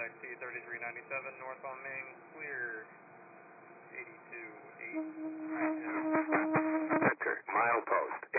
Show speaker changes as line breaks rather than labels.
taxi 3397 northbound Main, clear 82.8.
Victor, milepost.